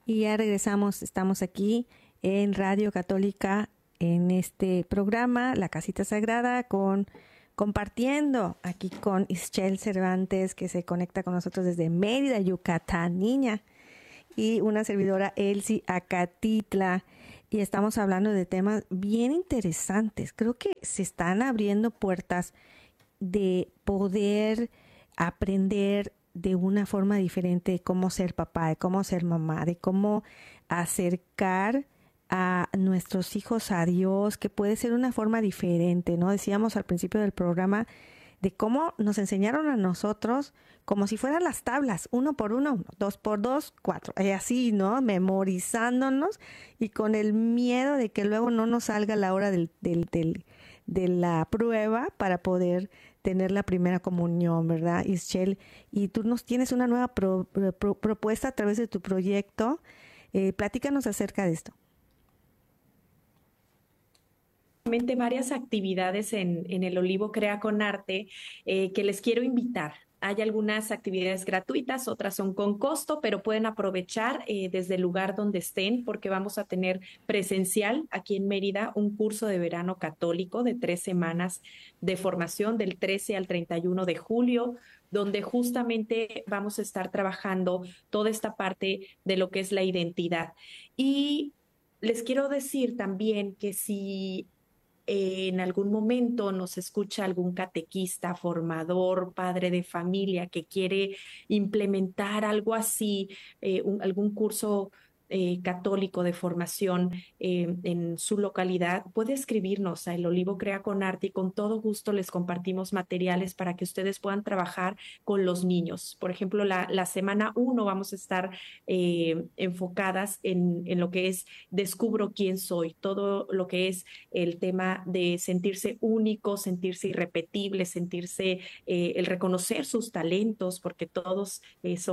Y ya regresamos, estamos aquí en Radio Católica en este programa, La Casita Sagrada, compartiendo aquí con Ischel Cervantes, que se conecta con nosotros desde Mérida, Yucatán, niña, y una servidora, Elsie Acatitla, y estamos hablando de temas bien interesantes. Creo que se están abriendo puertas de poder aprender de una forma diferente de cómo ser papá, de cómo ser mamá, de cómo acercar a nuestros hijos a Dios, que puede ser una forma diferente, ¿no? Decíamos al principio del programa de cómo nos enseñaron a nosotros como si fueran las tablas, 1 por 1, 2 por 2, 4, y así, ¿no? Memorizándonos y con el miedo de que luego no nos salga la hora de la prueba para poder tener la primera comunión, ¿verdad, Ischel? Y tú nos tienes una nueva propuesta a través de tu proyecto. Platícanos acerca de esto. Varias actividades en el Olivo Crea con Arte que les quiero invitar. Hay algunas actividades gratuitas, otras son con costo, pero pueden aprovechar desde el lugar donde estén, porque vamos a tener presencial aquí en Mérida un curso de verano católico de 3 semanas de formación del 13 al 31 de julio, donde justamente vamos a estar trabajando toda esta parte de lo que es la identidad. Y les quiero decir también que si en algún momento nos escucha algún catequista, formador, padre de familia que quiere implementar algo así, algún curso católico de formación en su localidad, puede escribirnos a El Olivo Crea con Arte y con todo gusto les compartimos materiales para que ustedes puedan trabajar con los niños. Por ejemplo, la semana 1 vamos a estar enfocadas en lo que es Descubro quién soy, todo lo que es el tema de sentirse único, sentirse irrepetible, sentirse el reconocer sus talentos, porque todos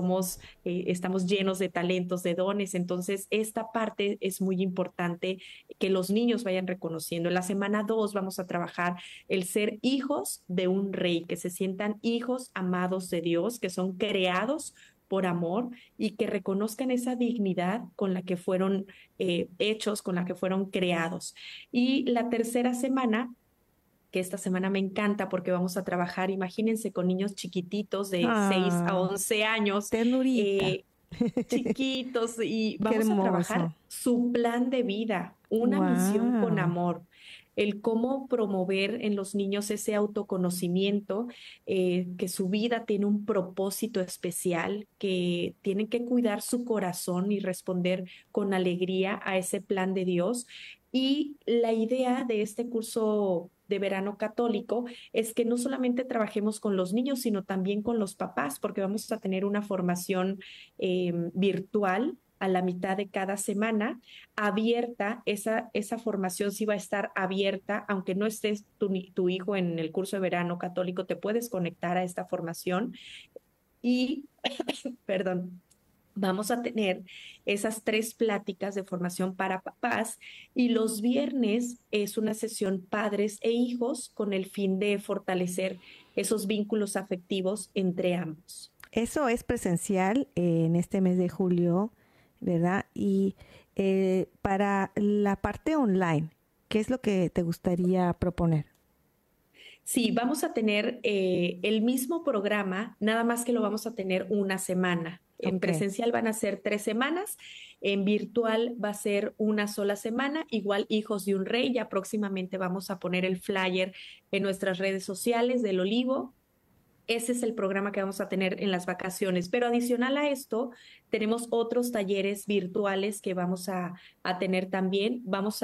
estamos llenos de talentos, de dones. Entonces, esta parte es muy importante que los niños vayan reconociendo. En la semana 2 vamos a trabajar el ser hijos de un rey, que se sientan hijos amados de Dios, que son creados por amor y que reconozcan esa dignidad con la que fueron hechos, con la que fueron creados. Y la tercera semana, que esta semana me encanta porque vamos a trabajar, imagínense, con niños chiquititos de 6 a 11 años, Ternurita. chiquitos, y Qué vamos a trabajar hermoso. su plan de vida, una misión con Wow. amor, el cómo promover en los niños ese autoconocimiento, que su vida tiene un propósito especial, que tienen que cuidar su corazón y responder con alegría a ese plan de Dios. Y la idea de este curso de verano católico es que no solamente trabajemos con los niños, sino también con los papás, porque vamos a tener una formación virtual a la mitad de cada semana, abierta. Esa formación sí va a estar abierta, aunque no estés tu hijo en el curso de verano católico, te puedes conectar a esta formación y, perdón, vamos a tener esas 3 pláticas de formación para papás y los viernes es una sesión padres e hijos con el fin de fortalecer esos vínculos afectivos entre ambos. Eso es presencial en este mes de julio, ¿verdad? Y para la parte online, ¿qué es lo que te gustaría proponer? Sí, vamos a tener el mismo programa, nada más que lo vamos a tener una semana. En Ok. presencial van a ser 3 semanas, en virtual va a ser una sola semana, igual Hijos de un Rey. Ya próximamente vamos a poner el flyer en nuestras redes sociales del Olivo. Ese es el programa que vamos a tener en las vacaciones. Pero adicional a esto, tenemos otros talleres virtuales que vamos a tener también. Vamos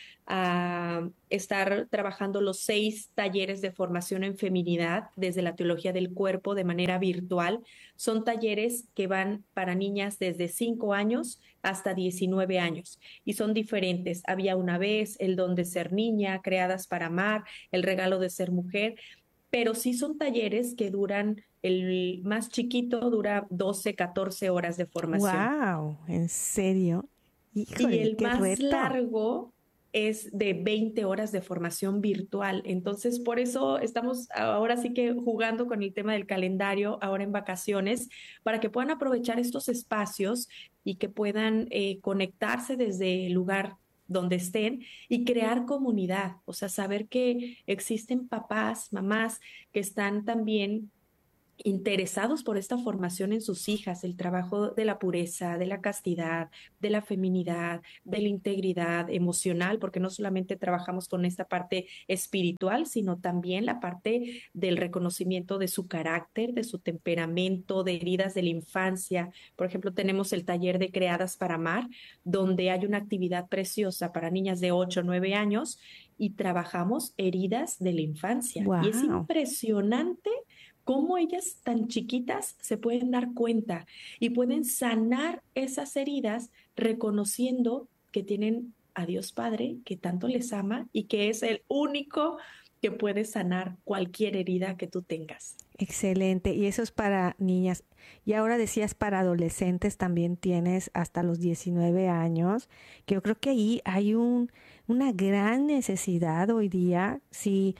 a estar trabajando los 6 talleres de formación en feminidad desde la teología del cuerpo de manera virtual. Son talleres que van para niñas desde 5 años hasta 19 años y son diferentes. Había una vez, el don de ser niña, creadas para amar, el regalo de ser mujer, pero sí son talleres que duran, el más chiquito dura 12, 14 horas de formación. Wow, ¿en serio? Y Híjole, el qué más reto. largo es de 20 horas de formación virtual. Entonces, por eso estamos ahora sí que jugando con el tema del calendario, ahora en vacaciones, para que puedan aprovechar estos espacios y que puedan conectarse desde el lugar donde estén y crear comunidad, o sea, saber que existen papás, mamás que están también interesados por esta formación en sus hijas, el trabajo de la pureza, de la castidad, de la feminidad, de la integridad emocional, porque no solamente trabajamos con esta parte espiritual, sino también la parte del reconocimiento de su carácter, de su temperamento, de heridas de la infancia. Por ejemplo, tenemos el taller de Creadas para Amar, donde hay una actividad preciosa para niñas de 8 o 9 años y trabajamos heridas de la infancia. Y es Wow. impresionante cómo ellas tan chiquitas se pueden dar cuenta y pueden sanar esas heridas reconociendo que tienen a Dios Padre que tanto les ama y que es el único que puede sanar cualquier herida que tú tengas. Excelente. Y eso es para niñas. Y ahora decías para adolescentes también tienes hasta los 19 años, que yo creo que ahí hay una gran necesidad hoy día. Sí,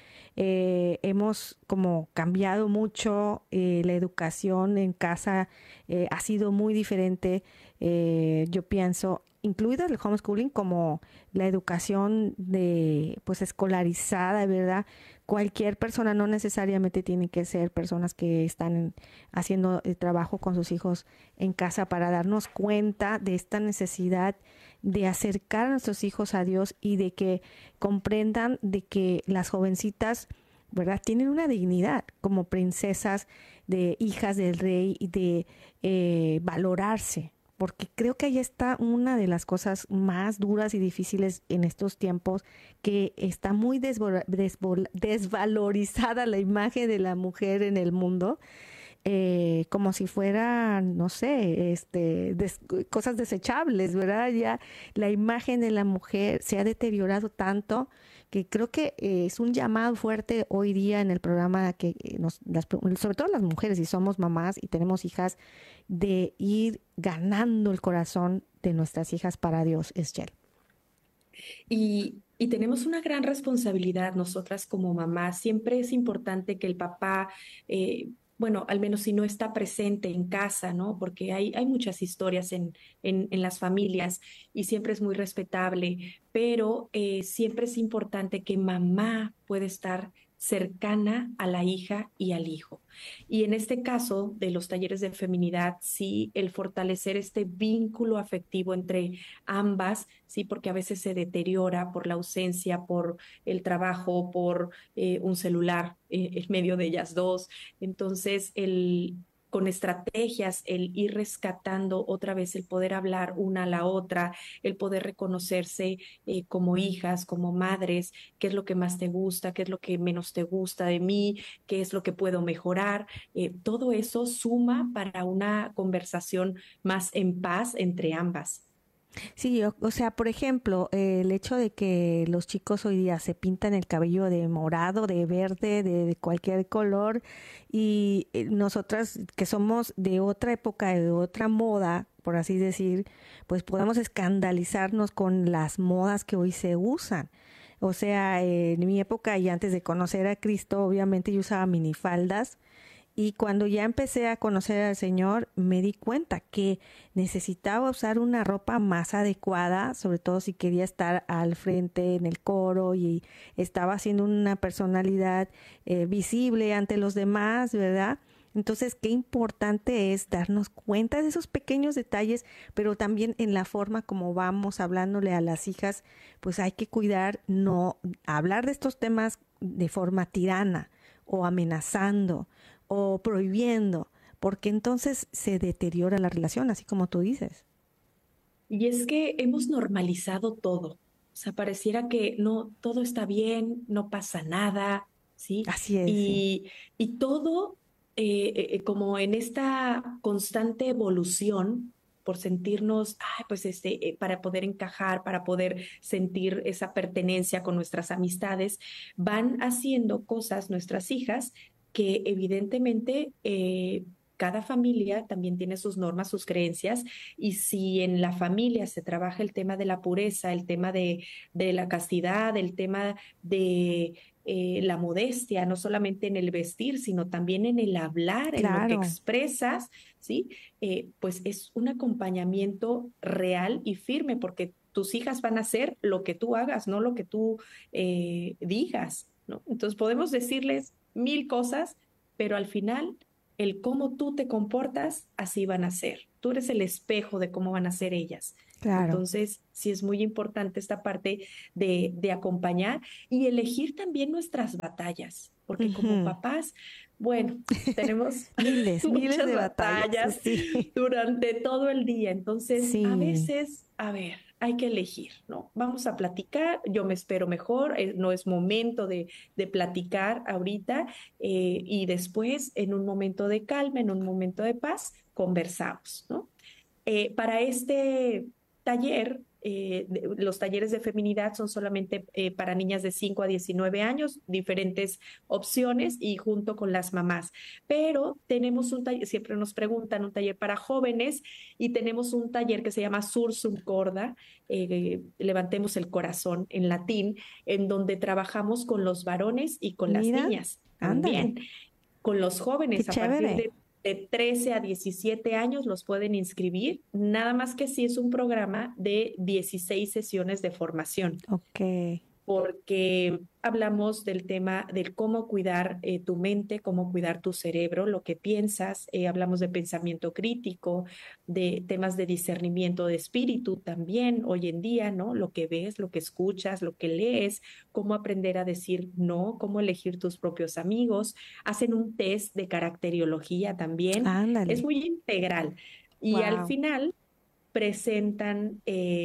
hemos como cambiado mucho, la educación en casa ha sido muy diferente. Yo pienso, incluido el homeschooling, como la educación de pues escolarizada, ¿verdad? Cualquier persona, no necesariamente tiene que ser personas que están haciendo el trabajo con sus hijos en casa, para darnos cuenta de esta necesidad de acercar a nuestros hijos a Dios y de que comprendan de que las jovencitas, ¿verdad?, tienen una dignidad como princesas, de hijas del rey, y de valorarse, porque creo que ahí está una de las cosas más duras y difíciles en estos tiempos, que está muy desvalorizada la imagen de la mujer en el mundo, como si fuera, no sé, cosas desechables, ¿verdad? Ya la imagen de la mujer se ha deteriorado tanto, que creo que es un llamado fuerte hoy día en el programa, que sobre todo las mujeres, si somos mamás y tenemos hijas, de ir ganando el corazón de nuestras hijas para Dios, Eschel. Y tenemos una gran responsabilidad nosotras como mamás. Siempre es importante que el papá, bueno, al menos si no está presente en casa, ¿no? Porque hay muchas historias en las familias y siempre es muy respetable, pero siempre es importante que mamá pueda estar cercana a la hija y al hijo. Y en este caso de los talleres de feminidad, sí, el fortalecer este vínculo afectivo entre ambas, sí, porque a veces se deteriora por la ausencia, por el trabajo, por un celular en medio de ellas dos. Entonces, con estrategias, el ir rescatando otra vez, el poder hablar una a la otra, el poder reconocerse como hijas, como madres, qué es lo que más te gusta, qué es lo que menos te gusta de mí, qué es lo que puedo mejorar. Todo eso suma para una conversación más en paz entre ambas. Sí, o sea, por ejemplo, el hecho de que los chicos hoy día se pintan el cabello de morado, de verde, de cualquier color, y nosotras que somos de otra época, de otra moda, por así decir, pues podemos escandalizarnos con las modas que hoy se usan. O sea, en mi época y antes de conocer a Cristo, obviamente yo usaba minifaldas, y cuando ya empecé a conocer al Señor, me di cuenta que necesitaba usar una ropa más adecuada, sobre todo si quería estar al frente en el coro y estaba haciendo una personalidad visible ante los demás, ¿verdad? Entonces, qué importante es darnos cuenta de esos pequeños detalles, pero también en la forma como vamos hablándole a las hijas, pues hay que cuidar no hablar de estos temas de forma tirana o amenazando o prohibiendo, porque entonces se deteriora la relación, así como tú dices. Y es que hemos normalizado todo. O sea, pareciera que no, todo está bien, no pasa nada, ¿sí? Así es, sí. Y todo como en esta constante evolución por sentirnos, ay, pues para poder encajar, para poder sentir esa pertenencia con nuestras amistades, van haciendo cosas nuestras hijas que evidentemente cada familia también tiene sus normas, sus creencias, y si en la familia se trabaja el tema de la pureza, el tema de la castidad, el tema de la modestia, no solamente en el vestir, sino también en el hablar, en lo que Claro, expresas, ¿sí? Pues es un acompañamiento real y firme, porque tus hijas van a hacer lo que tú hagas, no lo que tú digas, ¿no? Entonces podemos decirles mil cosas, pero al final el cómo tú te comportas, así van a ser. Tú eres el espejo de cómo van a ser ellas. claro. Entonces, sí es muy importante esta parte de acompañar y elegir también nuestras batallas, porque como Ujú. papás, bueno, tenemos Miles, miles muchas de batallas, batallas sí, durante todo el día. Entonces, a sí. veces, a ver, hay que elegir, ¿no? Vamos a platicar, yo me espero mejor, no es momento de platicar ahorita, y después, en un momento de calma, en un momento de paz, conversamos, ¿no? Para este taller, los talleres de feminidad son solamente para niñas de 5 a 19 años, diferentes opciones y junto con las mamás. Pero tenemos un taller, siempre nos preguntan, un taller para jóvenes y tenemos un taller que se llama Sursum Corda, levantemos el corazón en latín, en donde trabajamos con los varones y con las Mira, niñas ándale, también. Con los qué jóvenes a partir chévere. de 13 a 17 años los pueden inscribir, nada más que si es un programa de 16 sesiones de formación, Ok. porque hablamos del tema del cómo cuidar tu mente, cómo cuidar tu cerebro, lo que piensas, hablamos de pensamiento crítico, de temas de discernimiento de espíritu también hoy en día, ¿no? Lo que ves, lo que escuchas, lo que lees, cómo aprender a decir no, cómo elegir tus propios amigos, hacen un test de caracteriología también, es Ándale. muy integral. Y al Wow. final presentan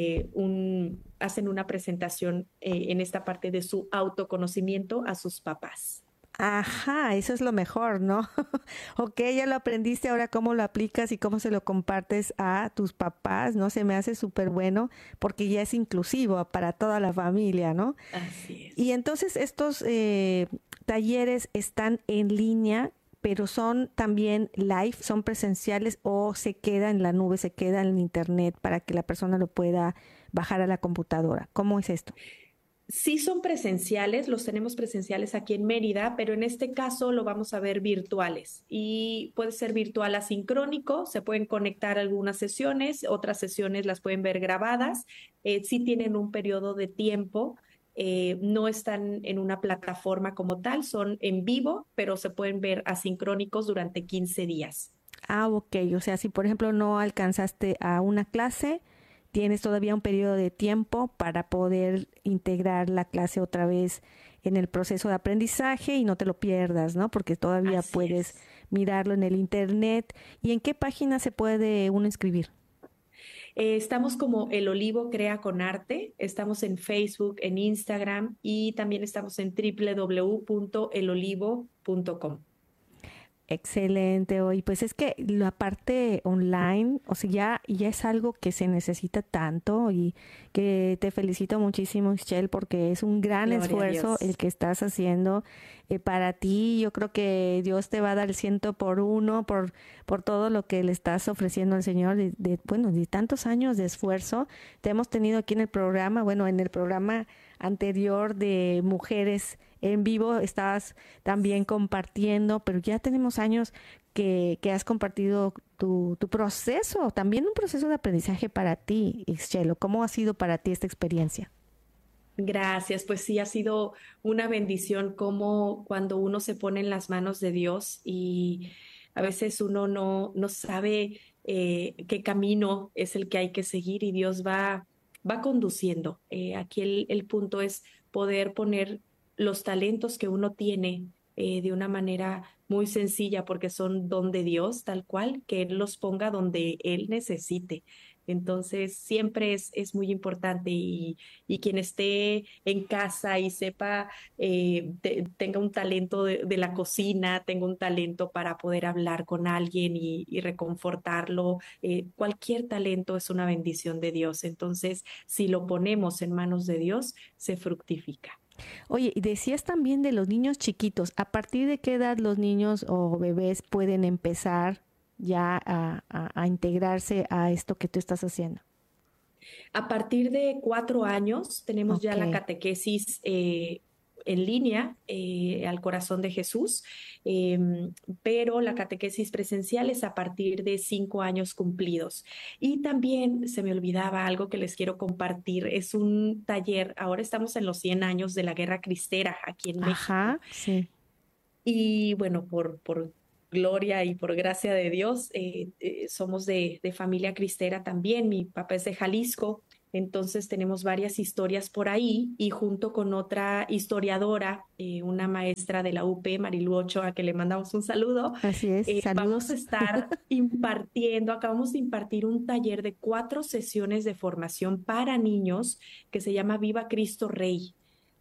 hacen una presentación en esta parte de su autoconocimiento a sus papás. Ajá, eso es lo mejor, ¿no? Ok, ya lo aprendiste, ahora cómo lo aplicas y cómo se lo compartes a tus papás, ¿no? Se me hace súper bueno porque ya es inclusivo para toda la familia, ¿no? Así Y es. entonces estos talleres están en línea, pero son también live, son presenciales o se queda en la nube, se queda en internet para que la persona lo pueda bajar a la computadora. ¿Cómo es esto? Sí son presenciales, los tenemos presenciales aquí en Mérida, pero en este caso lo vamos a ver virtuales y puede ser virtual asincrónico, se pueden conectar algunas sesiones, otras sesiones las pueden ver grabadas, sí tienen un periodo de tiempo, no están en una plataforma como tal, son en vivo, pero se pueden ver asincrónicos durante 15 días. Ah, ok. O sea, si por ejemplo no alcanzaste a una clase, tienes todavía un periodo de tiempo para poder integrar la clase otra vez en el proceso de aprendizaje y no te lo pierdas, ¿no? Porque todavía Así puedes es. mirarlo en el internet. ¿Y en qué página se puede uno inscribir? Estamos como El Olivo Crea con Arte, estamos en Facebook, en Instagram y también estamos en www.elolivo.com. Excelente, hoy pues es que la parte online, o sea, ya es algo que se necesita tanto y que te felicito muchísimo, Michelle, porque es un gran Gloria a esfuerzo el Dios. que estás haciendo para ti. Yo creo que Dios te va a dar el 100 por 1 por todo lo que le estás ofreciendo al Señor bueno, de tantos años de esfuerzo. Te hemos tenido aquí en el programa, bueno, en el programa anterior de Mujeres en Vivo estabas también compartiendo, pero ya tenemos años que has compartido tu proceso, también un proceso de aprendizaje para ti, Ixchelo. ¿Cómo ha sido para ti esta experiencia? Gracias, pues sí, ha sido una bendición como cuando uno se pone en las manos de Dios y a veces uno no sabe qué camino es el que hay que seguir y Dios va conduciendo. Aquí el punto es poder poner los talentos que uno tiene de una manera muy sencilla porque son don de Dios, tal cual, que Él los ponga donde Él necesite. Entonces, siempre es muy importante y quien esté en casa y sepa, tenga un talento de la cocina, tenga un talento para poder hablar con alguien y reconfortarlo, cualquier talento es una bendición de Dios. Entonces, si lo ponemos en manos de Dios, se fructifica. Oye, y decías también de los niños chiquitos. ¿A partir de qué edad los niños o bebés pueden empezar? ya a integrarse a esto que tú estás haciendo? A partir de 4 años tenemos ya la Ok. catequesis en línea al corazón de Jesús, pero la catequesis presencial es a partir de 5 años cumplidos. Y también se me olvidaba algo que les quiero compartir, es un taller, ahora estamos en los 100 años de la Guerra Cristera aquí en México. Ajá, sí. Y bueno, por gloria y por gracia de Dios, somos de familia cristera también. Mi papá es de Jalisco, entonces tenemos varias historias por ahí y junto con otra historiadora, una maestra de la UP, Marilu Ochoa, que le mandamos un saludo, Así es. vamos a Saludos. estar impartiendo, acabamos de impartir un taller de 4 sesiones de formación para niños que se llama Viva Cristo Rey,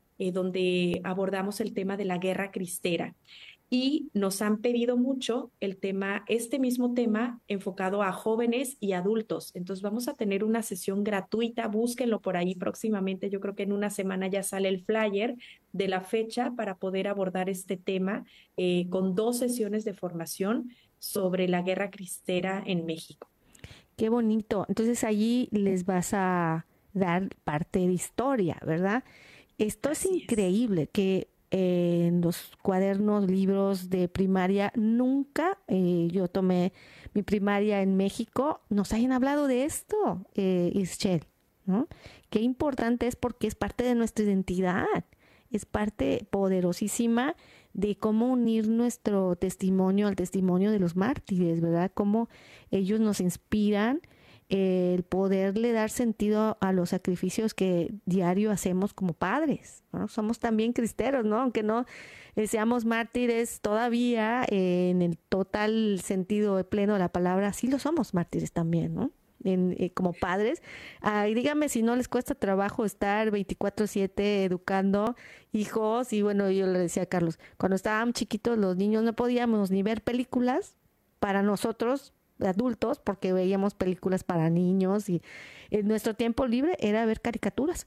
donde abordamos el tema de la guerra cristera. Y nos han pedido mucho el tema, este mismo tema enfocado a jóvenes y adultos. Entonces vamos a tener una sesión gratuita, búsquenlo por ahí próximamente. Yo creo que en una semana ya sale el flyer de la fecha para poder abordar este tema con 2 sesiones de formación sobre la guerra cristera en México. Qué bonito. Entonces allí les vas a dar parte de historia, ¿verdad? Esto es Así es. increíble que en los cuadernos, libros de primaria, nunca, yo tomé mi primaria en México, nos hayan hablado de esto, Ischel, ¿no? Qué importante es porque es parte de nuestra identidad, es parte poderosísima de cómo unir nuestro testimonio al testimonio de los mártires, ¿verdad? Cómo ellos nos inspiran, el poderle dar sentido a los sacrificios que diario hacemos como padres, ¿no? Somos también cristeros, ¿no? Aunque no seamos mártires todavía en el total sentido pleno de la palabra, sí lo somos mártires también, ¿no? Como padres. Y dígame si no les cuesta trabajo estar 24/7 educando hijos. Y bueno, yo le decía a Carlos, cuando estaban chiquitos los niños no podíamos ni ver películas para nosotros adultos porque veíamos películas para niños y en nuestro tiempo libre era ver caricaturas,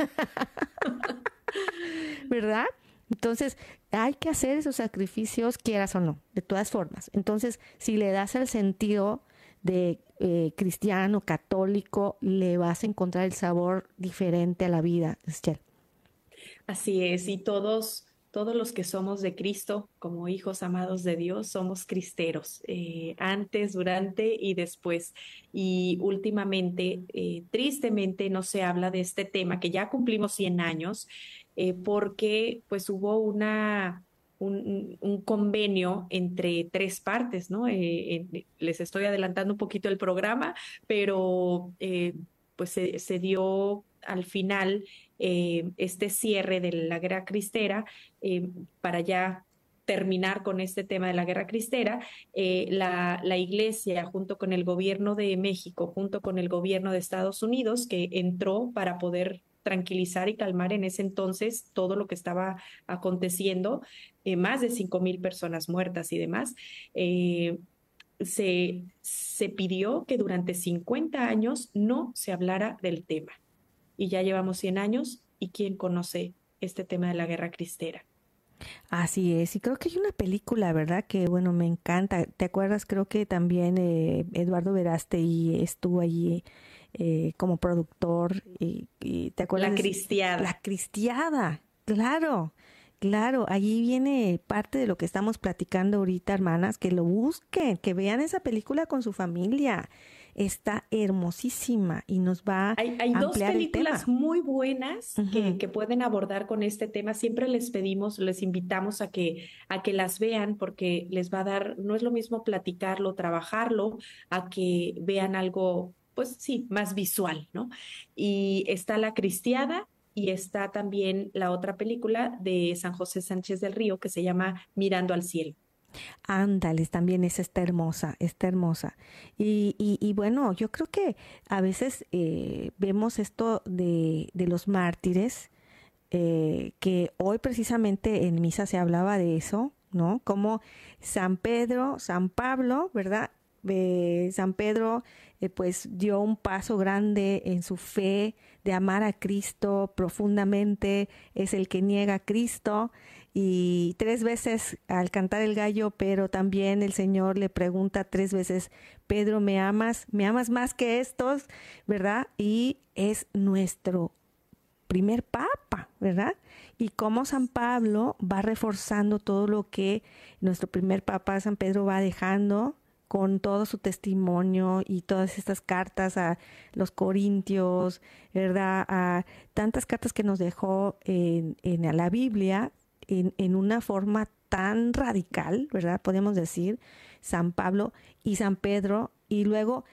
¿verdad? Entonces hay que hacer esos sacrificios quieras o no, de todas formas. Entonces si le das el sentido de cristiano, católico, le vas a encontrar el sabor diferente a la vida, Esther. Así es, y todos los que somos de Cristo, como hijos amados de Dios, somos cristeros, antes, durante y después. Y últimamente, tristemente, no se habla de este tema, que ya cumplimos 100 años, porque pues hubo un convenio entre 3 partes, ¿no? Les estoy adelantando un poquito el programa, pero pues se dio al final este cierre de la guerra cristera para ya terminar con este tema de la guerra cristera, la iglesia junto con el gobierno de México, junto con el gobierno de Estados Unidos, que entró para poder tranquilizar y calmar en ese entonces todo lo que estaba aconteciendo, más de 5,000 personas muertas y demás, se pidió que durante 50 años no se hablara del tema. Y ya llevamos 100 años y ¿quién conoce este tema de la guerra cristera? Así es, y creo que hay una película, ¿verdad? Que bueno, me encanta. ¿Te acuerdas? Creo que también Eduardo Verástegui estuvo allí como productor y ¿te acuerdas? La cristiada. La Cristiada, claro, claro, allí viene parte de lo que estamos platicando ahorita, hermanas, que lo busquen, que vean esa película con su familia. Está hermosísima y nos va a Hay dos ampliar el películas tema. muy buenas Ujú. que pueden abordar con este tema. Siempre les pedimos, les invitamos a que las vean porque les va a dar, no es lo mismo platicarlo, trabajarlo, a que vean algo, pues sí, más visual, ¿no? Y está La Cristiada y está también la otra película de San José Sánchez del Río que se llama Mirando al cielo. Ándales, también esa está hermosa, está hermosa. Y bueno, yo creo que a veces vemos esto de los mártires, que hoy precisamente en misa se hablaba de eso, ¿no? Como San Pedro, San Pablo, ¿verdad? San Pedro pues dio un paso grande en su fe de amar a Cristo profundamente, es el que niega a Cristo y 3 veces al cantar el gallo, pero también el Señor le pregunta 3 veces, Pedro, ¿me amas? ¿Me amas más que estos? ¿Verdad? Y es nuestro primer papa, ¿verdad? Y cómo San Pablo va reforzando todo lo que nuestro primer papa San Pedro va dejando con todo su testimonio y todas estas cartas a los corintios, ¿verdad? A tantas cartas que nos dejó en la Biblia en una forma tan radical, ¿verdad? Podemos decir, San Pablo y San Pedro, y luego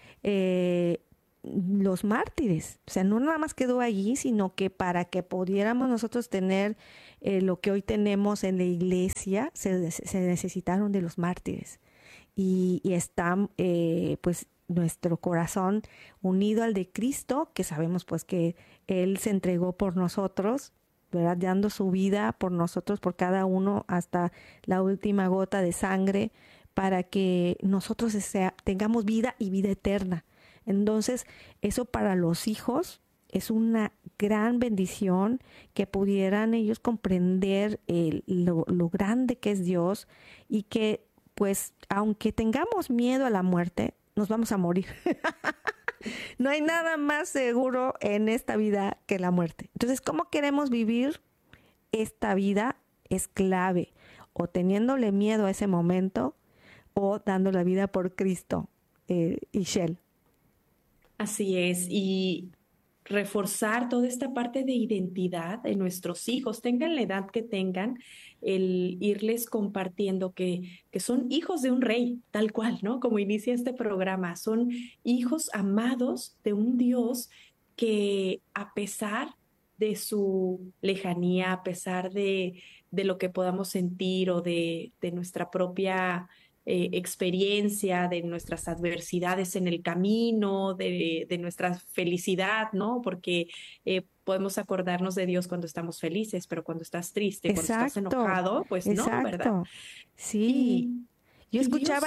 los mártires. O sea, no nada más quedó allí, sino que para que pudiéramos nosotros tener lo que hoy tenemos en la iglesia, se necesitaron de los mártires. Y está pues nuestro corazón unido al de Cristo, que sabemos pues que Él se entregó por nosotros, ¿verdad? Dando su vida por nosotros, por cada uno, hasta la última gota de sangre, para que nosotros tengamos vida y vida eterna. Entonces, eso para los hijos es una gran bendición, que pudieran ellos comprender lo grande que es Dios, y que pues aunque tengamos miedo a la muerte, nos vamos a morir. No hay nada más seguro en esta vida que la muerte. Entonces, ¿cómo queremos vivir esta vida? Es clave, o teniéndole miedo a ese momento, o dando la vida por Cristo, Ishel. Así es, y reforzar toda esta parte de identidad de nuestros hijos, tengan la edad que tengan, el irles compartiendo que son hijos de un rey, tal cual, ¿no? Como inicia este programa, son hijos amados de un Dios que, a pesar de su lejanía, a pesar de lo que podamos sentir o de nuestra propia experiencia, de nuestras adversidades en el camino, de nuestra felicidad, ¿no? Porque podemos acordarnos de Dios cuando estamos felices, pero cuando estás triste, cuando estás enojado, pues no, ¿verdad? Sí. Yo escuchaba,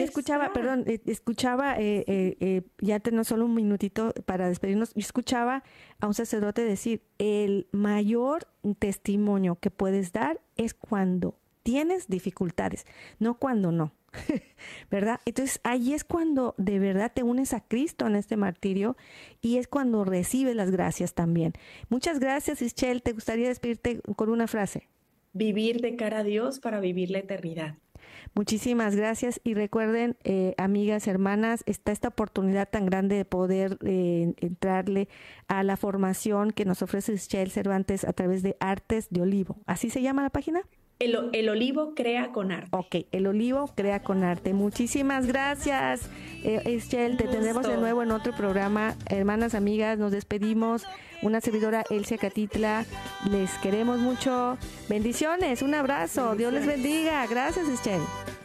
ya tenemos solo un minutito para despedirnos. Yo escuchaba a un sacerdote decir, el mayor testimonio que puedes dar es cuando tienes dificultades, no cuando no. ¿Verdad? Entonces ahí es cuando de verdad te unes a Cristo en este martirio, y es cuando recibes las gracias también. Muchas gracias, Ischel. ¿Te gustaría despedirte con una frase? Vivir de cara a Dios para vivir la eternidad. Muchísimas gracias, y recuerden, amigas, hermanas, está esta oportunidad tan grande de poder entrarle a la formación que nos ofrece Ischel Cervantes a través de Artes de Olivo. ¿Así se llama la página? El Olivo Crea con Arte. Ok, El Olivo Crea con Arte. Muchísimas gracias, Ischel. Te tendremos de nuevo en otro programa. Hermanas, amigas, nos despedimos. Una servidora, Elsia Catitla. Les queremos mucho. Bendiciones, un abrazo. Dios les bendiga. Gracias, Ischel.